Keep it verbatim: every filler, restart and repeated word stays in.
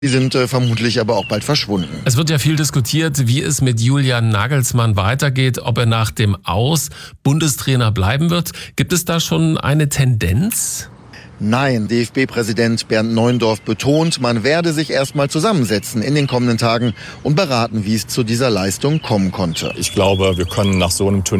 Die sind äh, vermutlich aber auch bald verschwunden. Es wird ja viel diskutiert, wie es mit Julian Nagelsmann weitergeht, ob er nach dem Aus Bundestrainer bleiben wird. Gibt es da schon eine Tendenz? Nein, D F B-Präsident Bernd Neuendorf betont, man werde sich erstmal zusammensetzen in den kommenden Tagen und beraten, wie es zu dieser Leistung kommen konnte. Ich glaube, wir können nach so einem Turnier